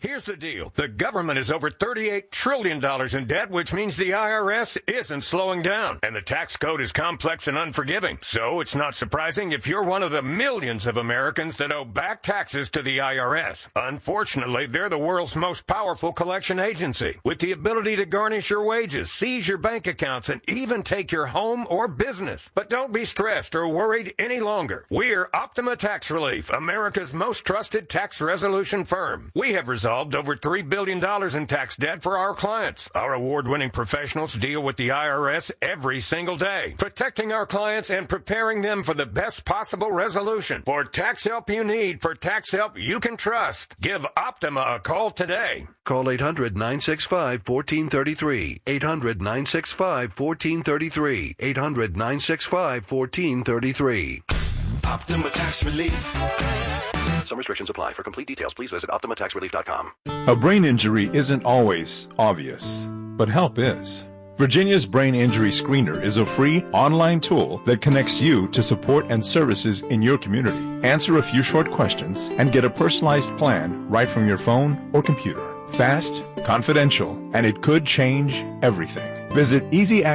Here's the deal. The government is over $38 trillion in debt, which means the IRS isn't slowing down. And the tax code is complex and unforgiving. So it's not surprising if you're one of the millions of Americans that owe back taxes to the IRS. Unfortunately, they're the world's most powerful collection agency, with the ability to garnish your wages, seize your bank accounts, and even take your home or business. But don't be stressed or worried any longer. We're Optima Tax Relief, America's most trusted tax resolution firm. We have resolved over $3 billion in tax debt for our clients. Our award-winning professionals deal with the IRS every single day, protecting our clients and preparing them for the best possible resolution. For tax help you need, for tax help you can trust, give Optima a call today. Call 800-965-1433. 800-965-1433. 800-965-1433. Optima Tax Relief. Some restrictions apply. For complete details, please visit OptimaTaxRelief.com. A brain injury isn't always obvious, but help is. Virginia's Brain Injury Screener is a free online tool that connects you to support and services in your community. Answer a few short questions and get a personalized plan right from your phone or computer. Fast, confidential, and it could change everything. Visit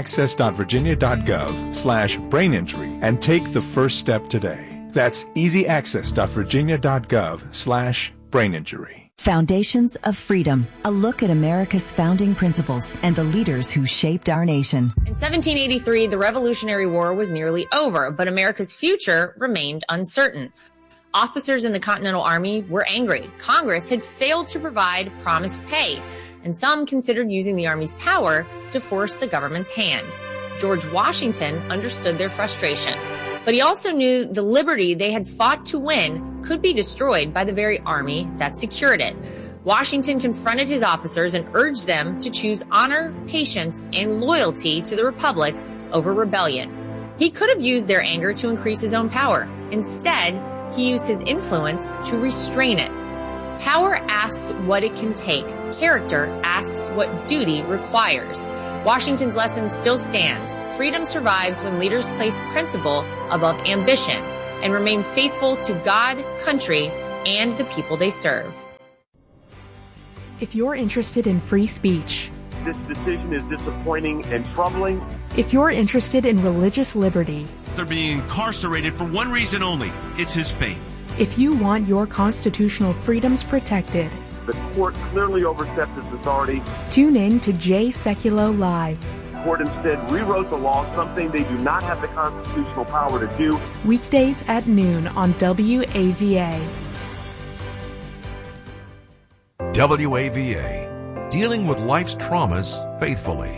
easyaccess.virginia.gov/braininjury and take the first step today. That's easyaccess.virginia.gov/braininjury. Foundations of Freedom, a look at America's founding principles and the leaders who shaped our nation. In 1783, the Revolutionary War was nearly over, but America's future remained uncertain. Officers in the Continental Army were angry. Congress had failed to provide promised pay, and some considered using the Army's power to force the government's hand. George Washington understood their frustration, but he also knew the liberty they had fought to win could be destroyed by the very army that secured it. Washington confronted his officers and urged them to choose honor, patience, and loyalty to the Republic over rebellion. He could have used their anger to increase his own power. Instead, he used his influence to restrain it. Power asks what it can take. Character asks what duty requires. Washington's lesson still stands. Freedom survives when leaders place principle above ambition and remain faithful to God, country, and the people they serve. If you're interested in free speech, this decision is disappointing and troubling. If you're interested in religious liberty, they're being incarcerated for one reason only. It's his faith. If you want your constitutional freedoms protected, the court clearly overstepped its authority. Tune in to Jay Sekulow Live. The court instead rewrote the law, something they do not have the constitutional power to do. Weekdays at noon on WAVA. WAVA, dealing with life's traumas faithfully.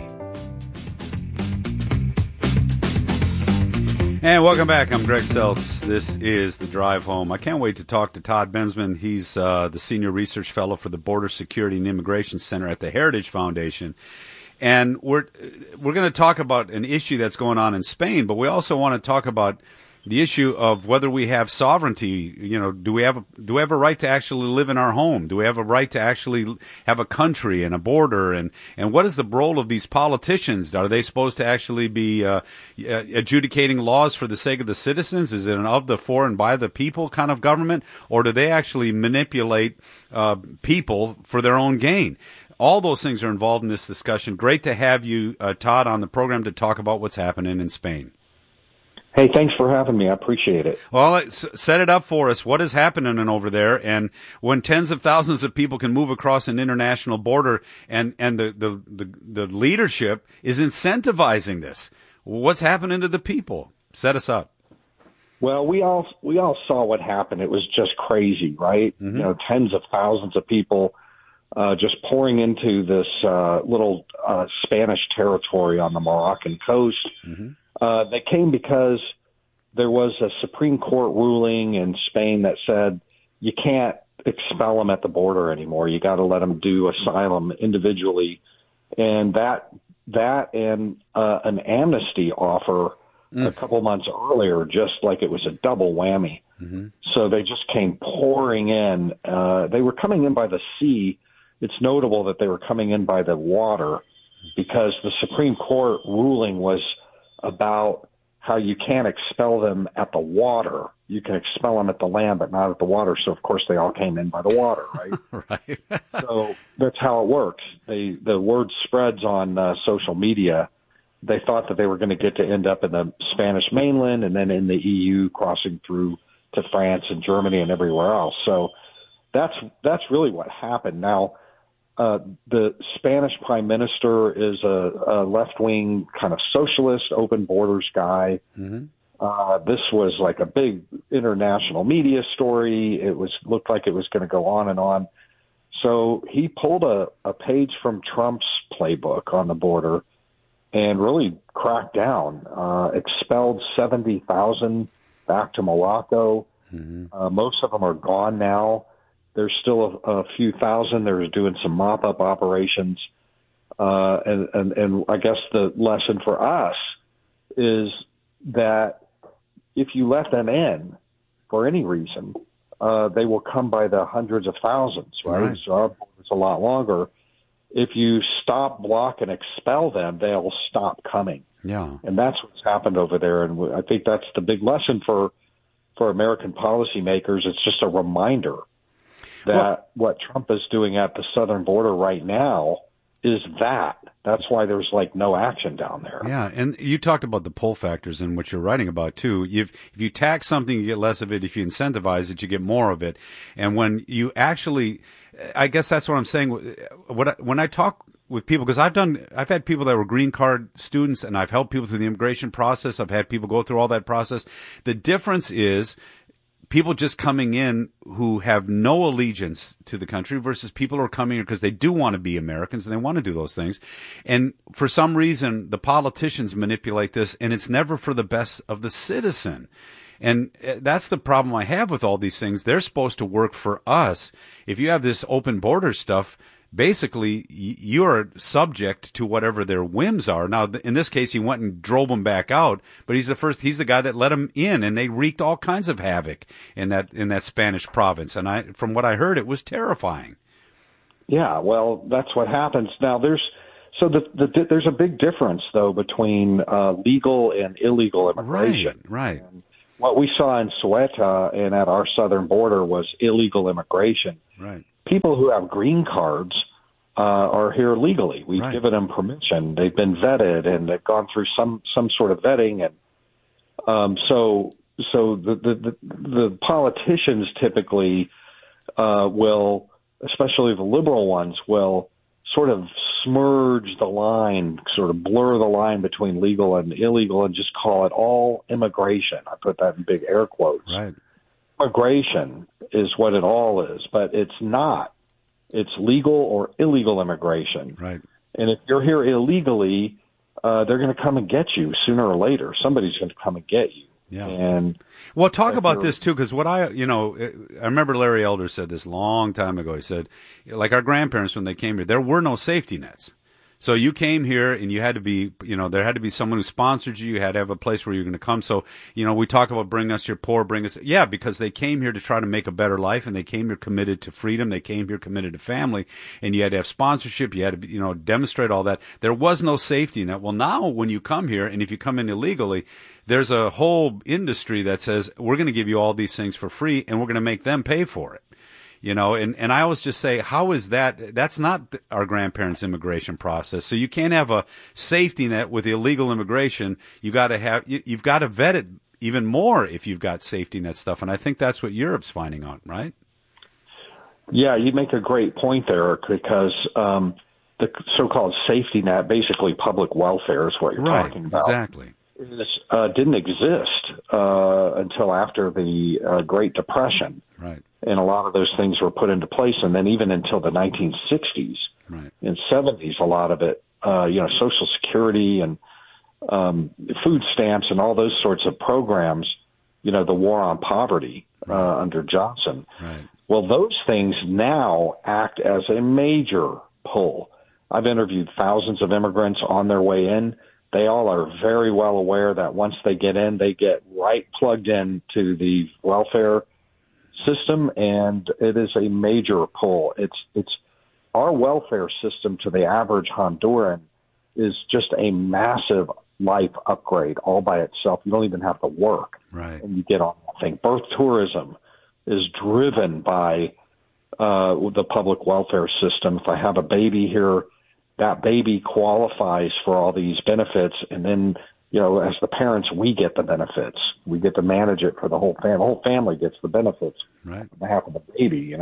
And welcome back. I'm Greg Seltz. This is The Drive Home. I can't wait to talk to Todd Bensman. He's the Senior Research Fellow for the Border Security and Immigration Center at the Heritage Foundation. And we're going to talk about an issue that's going on in Spain, but we also want to talk about the issue of whether we have sovereignty. You know, do we have a right to actually live in our home? Do we have a right to actually have a country and a border? And what is the role of these politicians? Are they supposed to actually be adjudicating laws for the sake of the citizens? Is it an of the, for, and by the people kind of government? Or do they actually manipulate people for their own gain? All those things are involved in this discussion. Great to have you, Todd, on the program to talk about what's happening in Spain. Hey, thanks for having me. I appreciate it. Well, set it up for us. What is happening over there? And when tens of thousands of people can move across an international border and the leadership is incentivizing this, what's happening to the people? Set us up. Well, we all saw what happened. It was just crazy, right? Mm-hmm. You know, tens of thousands of people just pouring into this little Spanish territory on the Moroccan coast. Mm-hmm. They came because there was a Supreme Court ruling in Spain that said you can't expel them at the border anymore. You got to let them do asylum individually, and that and an amnesty offer a couple months earlier, just like it was a double whammy. Mm-hmm. So they just came pouring in. They were coming in by the sea. It's notable that they were coming in by the water because the Supreme Court ruling was about how you can't expel them at the water. You can expel them at the land, but not at the water. So, of course, they all came in by the water, right? Right. So that's how it works. The word spreads on social media. They thought that they were going to end up in the Spanish mainland and then in the EU, crossing through to France and Germany and everywhere else. So that's really what happened. Now, the Spanish prime minister is a left-wing kind of socialist, open borders guy. Mm-hmm. This was like a big international media story. It looked like it was going to go on and on. So he pulled a page from Trump's playbook on the border and really cracked down, expelled 70,000 back to Morocco. Mm-hmm. Most of them are gone now. There's still a few thousand. They're doing some mop-up operations. And I guess the lesson for us is that if you let them in for any reason, they will come by the hundreds of thousands, right? So our border's a lot longer. If you stop, block, and expel them, they'll stop coming. Yeah. And that's what's happened over there. And I think that's the big lesson for American policymakers. It's just a reminder that what Trump is doing at the southern border right now is that. That's why there's like no action down there. Yeah, and you talked about the pull factors in what you're writing about too. If you tax something, you get less of it. If you incentivize it, you get more of it. And when you actually, I guess that's what I'm saying. When I talk with people, because I've had people that were green card students, and I've helped people through the immigration process. I've had people go through all that process. The difference is people just coming in who have no allegiance to the country versus people who are coming here because they do want to be Americans and they want to do those things. And for some reason, the politicians manipulate this, and it's never for the best of the citizen. And that's the problem I have with all these things. They're supposed to work for us. If you have this open border stuff, basically you're subject to whatever their whims are. Now, in this case, he went and drove them back out, but he's the guy that let them in, and they wreaked all kinds of havoc in that Spanish province. And from what I heard, it was terrifying. Yeah, well, that's what happens. Now, there's a big difference though between legal and illegal immigration. Right. And what we saw in Ceuta and at our southern border was illegal immigration. Right. People who have green cards are here legally. We've given them permission. They've been vetted and they've gone through some sort of vetting. And so the politicians typically will, especially the liberal ones, will sort of smudge the line, sort of blur the line between legal and illegal, and just call it all immigration. I put that in big air quotes. Right. Immigration is what it all is, but it's not. It's legal or illegal immigration. Right. And if you're here illegally, they're going to come and get you sooner or later. Somebody's going to come and get you. Yeah. And well, talk about this too, because I remember Larry Elder said this long time ago. He said, like our grandparents when they came here, there were no safety nets. So you came here and you had to be, there had to be someone who sponsored you. You had to have a place where you're going to come. So, we talk about bring us your poor, because they came here to try to make a better life, and they came here committed to freedom. They came here committed to family, and you had to have sponsorship. You had to, demonstrate all that. There was no safety net. Well, now when you come here, and if you come in illegally, there's a whole industry that says, we're going to give you all these things for free, and we're going to make them pay for it. And I always just say, how is that? That's not our grandparents' immigration process. So you can't have a safety net with illegal immigration. You've got to vet it even more if you've got safety net stuff. And I think that's what Europe's finding out, right? Yeah, you make a great point there, because the so-called safety net, basically public welfare is what you're talking about. Exactly. Didn't exist until after the Great Depression. Right. And a lot of those things were put into place. And then even until the 1960s and 70s, a lot of it, Social Security and food stamps and all those sorts of programs, the war on poverty under Johnson. Right. Well, those things now act as a major pull. I've interviewed thousands of immigrants on their way in. They all are very well aware that once they get in, they get right plugged into the welfare system, and it is a major pull. It's our welfare system to the average Honduran is just a massive life upgrade all by itself. You don't even have to work. Right. And you get on that thing. Birth tourism is driven by the public welfare system. If I have a baby here, that baby qualifies for all these benefits, and then, as the parents, we get the benefits. We get to manage it for the whole family. The whole family gets the benefits on behalf of the baby,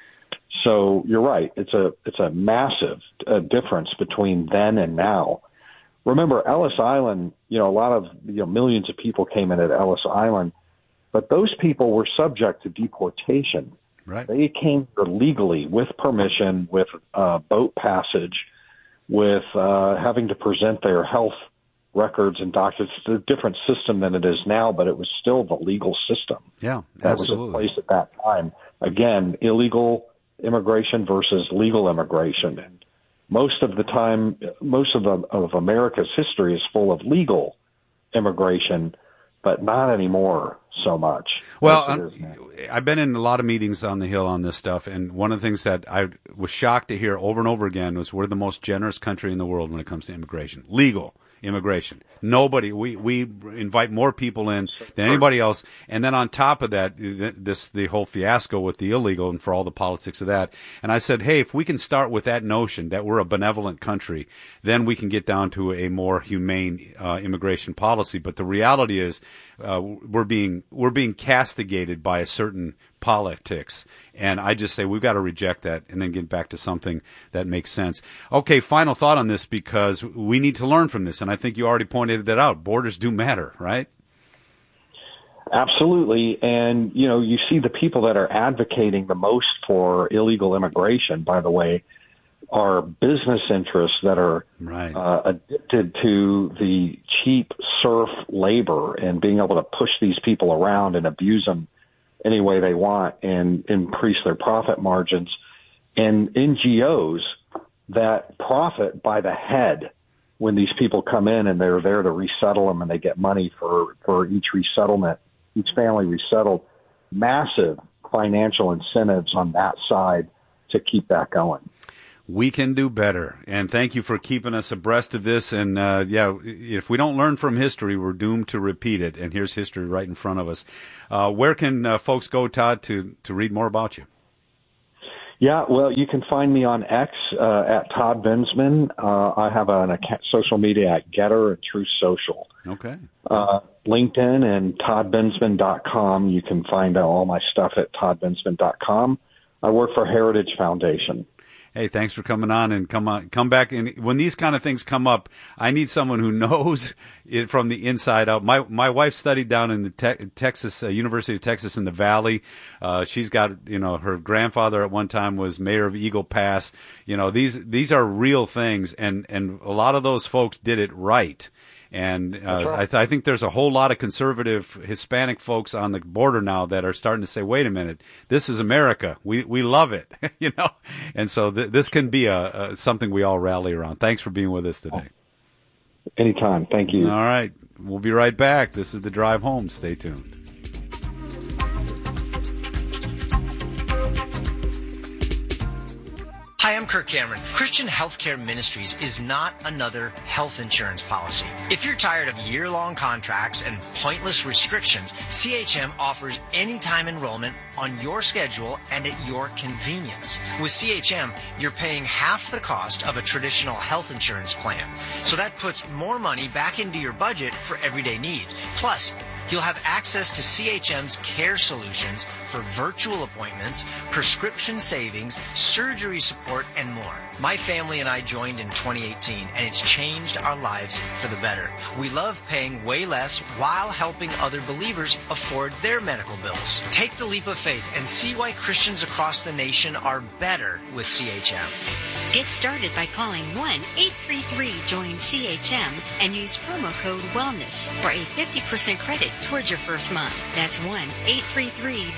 So you're right. It's a massive difference between then and now. Remember, Ellis Island, a lot of, millions of people came in at Ellis Island, but those people were subject to deportation. Right. They came here legally with permission, with boat passage, with having to present their health records and documents. It's a different system than it is now, but it was still the legal system. Yeah, that was in place at that time. Again, illegal immigration versus legal immigration. And most of the time, most of America's history is full of legal immigration, but not anymore so much. Well, I've been in a lot of meetings on the Hill on this stuff, and one of the things that I was shocked to hear over and over again was we're the most generous country in the world when it comes to immigration. Legal immigration. Nobody, we invite more people in than anybody else. And then on top of that, the whole fiasco with the illegal and for all the politics of that. And I said, hey, if we can start with that notion that we're a benevolent country, then we can get down to a more humane immigration policy. But the reality is, we're being castigated by a certain politics. And I just say we've got to reject that and then get back to something that makes sense. Okay, final thought on this, because we need to learn from this. And I think you already pointed that out. Borders do matter, right? Absolutely. And, you see the people that are advocating the most for illegal immigration, by the way, are business interests that are addicted to the cheap serf labor and being able to push these people around and abuse them any way they want and increase their profit margins, and NGOs that profit by the head when these people come in and they're there to resettle them and they get money for each resettlement, each family resettled. Massive financial incentives on that side to keep that going. We can do better. And thank you for keeping us abreast of this. And, if we don't learn from history, we're doomed to repeat it. And here's history right in front of us. Where can folks go, Todd, to read more about you? Yeah, well, you can find me on X at Todd Bensman. I have an social media at Getter and Truth Social. Okay. LinkedIn and toddbensman.com. You can find all my stuff at toddbensman.com. I work for Heritage Foundation. Hey, thanks for coming on, and come back. And when these kind of things come up, I need someone who knows it from the inside out. My wife studied down in the Texas University of Texas in the Valley. She's got, her grandfather at one time was mayor of Eagle Pass. These are real things, and a lot of those folks did it right. And I think there's a whole lot of conservative Hispanic folks on the border now that are starting to say, wait a minute, this is America. We love it, And so this can be something we all rally around. Thanks for being with us today. Anytime. Thank you. All right. We'll be right back. This is The Drive Home. Stay tuned. Hi, I'm Kirk Cameron. Christian Healthcare Ministries is not another health insurance policy. If you're tired of year-long contracts and pointless restrictions, CHM offers anytime enrollment on your schedule and at your convenience. With CHM, you're paying half the cost of a traditional health insurance plan. So that puts more money back into your budget for everyday needs. Plus, you'll have access to CHM's care solutions for virtual appointments, prescription savings, surgery support, and more. My family and I joined in 2018, and it's changed our lives for the better. We love paying way less while helping other believers afford their medical bills. Take the leap of faith and see why Christians across the nation are better with CHM. Get started by calling 1-833-JOIN-CHM and use promo code WELLNESS for a 50% credit towards your first month. That's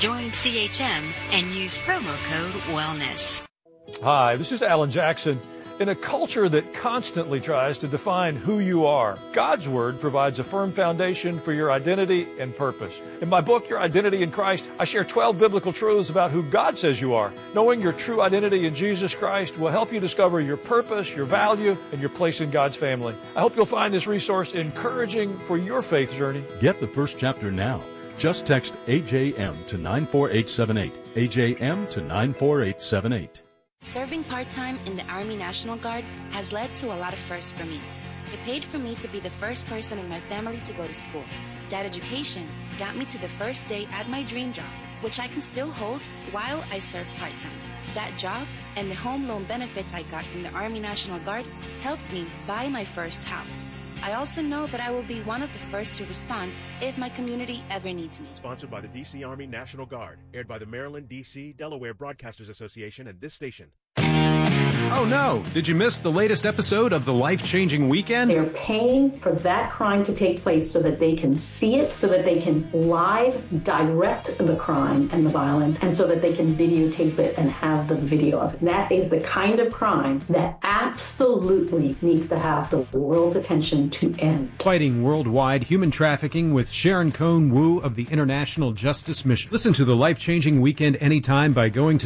1-833-JOIN-CHM and use promo code WELLNESS. Hi, this is Alan Jackson, In a culture that constantly tries to define who you are, God's Word provides a firm foundation for your identity and purpose. In my book, Your Identity in Christ, I share 12 biblical truths about who God says you are. Knowing your true identity in Jesus Christ will help you discover your purpose, your value, and your place in God's family. I hope you'll find this resource encouraging for your faith journey. Get the first chapter now. Just text AJM to 94878. AJM to 94878. Serving part-time in the Army National Guard has led to a lot of firsts for me. It paid for me to be the first person in my family to go to school. That education got me to the first day at my dream job, which I can still hold while I serve part-time. That job and the home loan benefits I got from the Army National Guard helped me buy my first house. I also know that I will be one of the first to respond if my community ever needs me. Sponsored by the D.C. Army National Guard. Aired by the Maryland, D.C., Delaware Broadcasters Association and this station. Oh no! Did you miss the latest episode of The Life-Changing Weekend? They're paying for that crime to take place so that they can see it, so that they can live direct the crime and the violence, and so that they can videotape it and have the video of it. That is the kind of crime that absolutely needs to have the world's attention to end. Fighting worldwide human trafficking with Sharon Cohn Wu of the International Justice Mission. Listen to The Life-Changing Weekend anytime by going to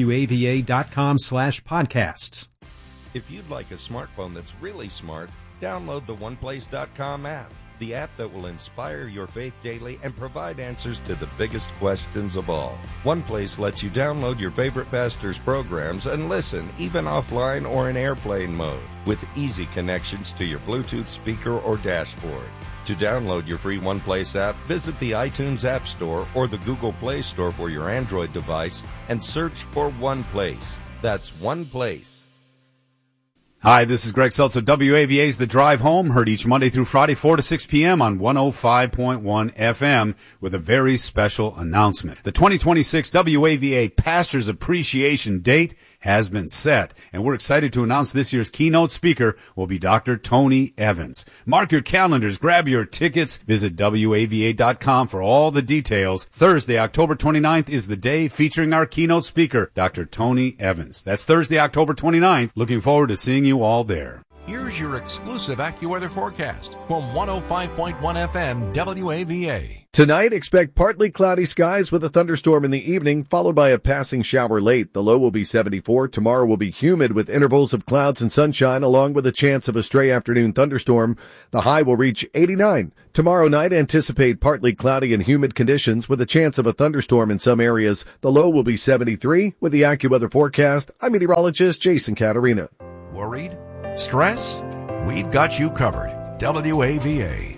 WAVA.com/podcasts. If you'd like a smartphone that's really smart, download the OnePlace.com app, the app that will inspire your faith daily and provide answers to the biggest questions of all. OnePlace lets you download your favorite pastor's programs and listen, even offline or in airplane mode, with easy connections to your Bluetooth speaker or dashboard. To download your free OnePlace app, visit the iTunes App Store or the Google Play Store for your Android device and search for OnePlace. That's OnePlace. Hi, this is Greg Seltz of WAVA's The Drive Home, heard each Monday through Friday, 4 to 6 p.m. on 105.1 FM with a very special announcement. The 2026 WAVA Pastors Appreciation Date has been set, and we're excited to announce this year's keynote speaker will be Dr. Tony Evans. Mark your calendars, grab your tickets, visit WAVA.com for all the details. Thursday, October 29th is the day featuring our keynote speaker, Dr. Tony Evans. That's Thursday, October 29th. Looking forward to seeing you all there. Here's your exclusive AccuWeather forecast from 105.1 FM WAVA. Tonight, expect partly cloudy skies with a thunderstorm in the evening, followed by a passing shower late. The low will be 74. Tomorrow will be humid with intervals of clouds and sunshine, along with a chance of a stray afternoon thunderstorm. The high will reach 89. Tomorrow night, anticipate partly cloudy and humid conditions with a chance of a thunderstorm in some areas. The low will be 73. With the AccuWeather forecast, I'm meteorologist Jason Caterina. Worried? Stress? We've got you covered. WAVA.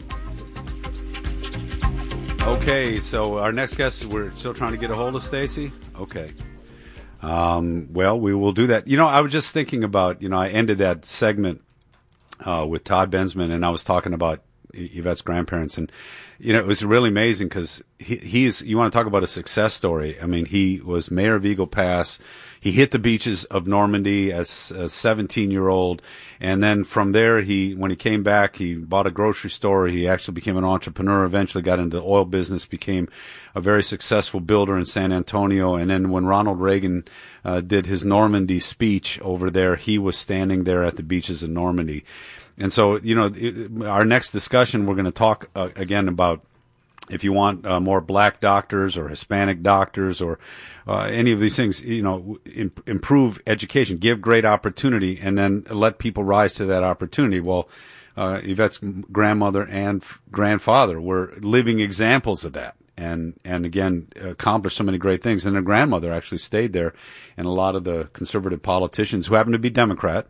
Okay, so our next guest, we're still trying to get a hold of Stacy? Okay. Well, we will do that. You know, I was just thinking about, I ended that segment with Todd Bensman, and I was talking about Yvette's grandparents, and, it was really amazing because he's, you want to talk about a success story. I mean, he was mayor of Eagle Pass. He hit the beaches of Normandy as a 17-year-old. And then from there, when he came back, he bought a grocery store. He actually became an entrepreneur, eventually got into the oil business, became a very successful builder in San Antonio. And then when Ronald Reagan did his Normandy speech over there, he was standing there at the beaches of Normandy. And so, our next discussion, we're going to talk again about if you want more black doctors or Hispanic doctors or any of these things, improve education, give great opportunity, and then let people rise to that opportunity. Well, Yvette's grandmother and grandfather were living examples of that. And again, accomplished so many great things. And her grandmother actually stayed there, and a lot of the conservative politicians who happen to be Democrat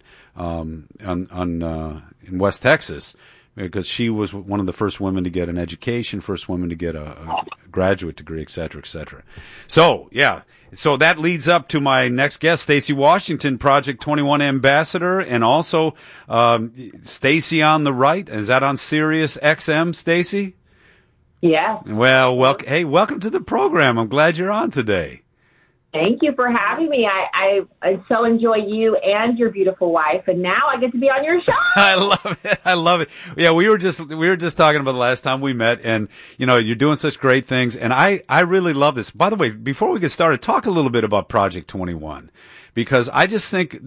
in West Texas, because she was one of the first women to get an education, first woman to get a graduate degree, et cetera, et cetera. So, yeah. So that leads up to my next guest, Stacy Washington, Project 21 ambassador, and also Stacy on the Right. Is that on Sirius XM, Stacy? Yeah. Well, welcome to the program. I'm glad you're on today. Thank you for having me. I so enjoy you and your beautiful wife, and now I get to be on your show. I love it. I love it. Yeah, we were just talking about the last time we met, and you're doing such great things, and I really love this. By the way, before we get started, talk a little bit about Project 21, because I think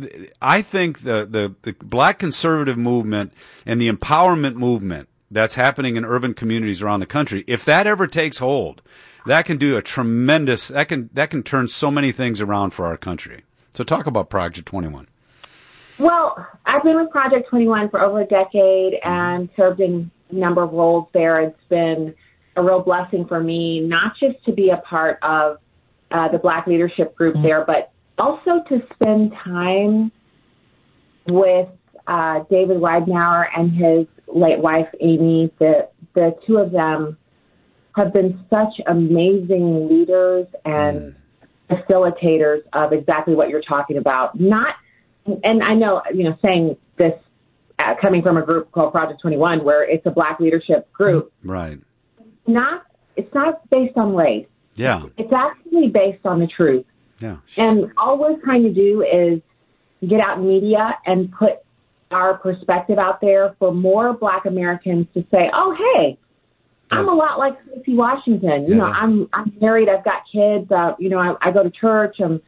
the Black conservative movement and the empowerment movement that's happening in urban communities around the country, if that ever takes hold, that can do that can turn so many things around for our country. So talk about Project 21. Well, I've been with Project 21 for over a decade and served in a number of roles there. It's been a real blessing for me, not just to be a part of the Black leadership group there, but also to spend time with David Weidenauer and his late wife, Amy. The two of them have been such amazing leaders and facilitators of exactly what you're talking about. And I know, saying this coming from a group called Project 21, where it's a Black leadership group. Right. It's not based on race. Yeah. It's actually based on the truth. Yeah. And all we're trying to do is get out in media and put our perspective out there for more Black Americans to say, oh, hey, I'm a lot like Stacey Washington. I'm married. I've got kids. I go to church. And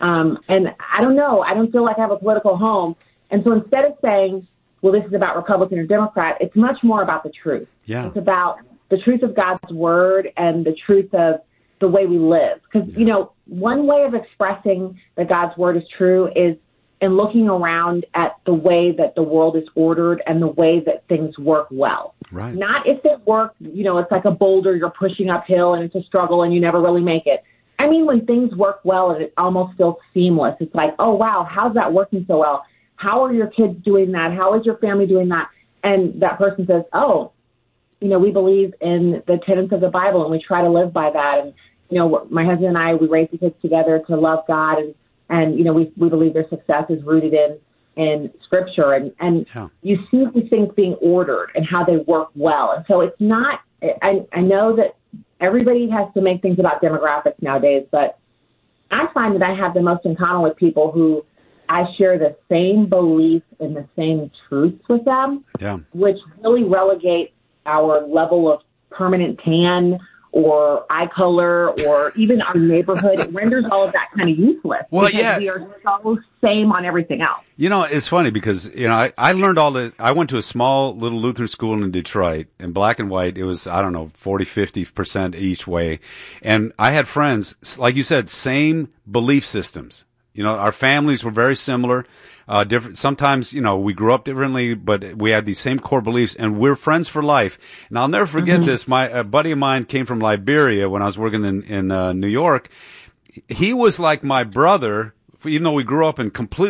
I don't know. I don't feel like I have a political home. And so instead of saying, well, this is about Republican or Democrat, it's much more about the truth. Yeah. It's about the truth of God's word and the truth of the way we live. Because, one way of expressing that God's word is true is in looking around at the way that the world is ordered and the way that things work well. Right. Not if it works, it's like a boulder you're pushing uphill and it's a struggle and you never really make it. I mean, when things work well and it almost feels seamless, it's like, oh, wow, how's that working so well? How are your kids doing that? How is your family doing that? And that person says, oh, we believe in the tenets of the Bible and we try to live by that. And, my husband and I, we raised the kids together to love God and we believe their success is rooted in Scripture. And you see these things being ordered and how they work well. And so it's not, I know that everybody has to make things about demographics nowadays, but I find that I have the most in common with people who I share the same belief and the same truths with them, which really relegate our level of permanent tan or eye color or even our neighborhood. It renders all of that kind of useless. Well, because we are so same on everything else. It's funny because, I learned I went to a small little Lutheran school in Detroit, in black and white. It was, 40, 50% each way. And I had friends, like you said, same belief systems. Our families were very similar. Different. Sometimes, we grew up differently, but we had these same core beliefs, and we're friends for life. And I'll never forget this. A buddy of mine came from Liberia when I was working in New York. He was like my brother, even though we grew up in completely